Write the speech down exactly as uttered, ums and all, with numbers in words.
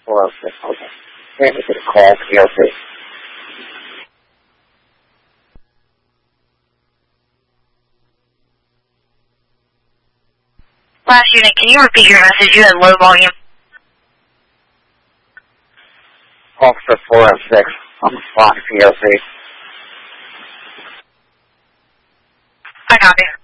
four oh six, okay. Here, we get a call, P O C. Last unit, can you repeat your message? You had low volume. Officer four oh six, I'm responding to P O C. I copy.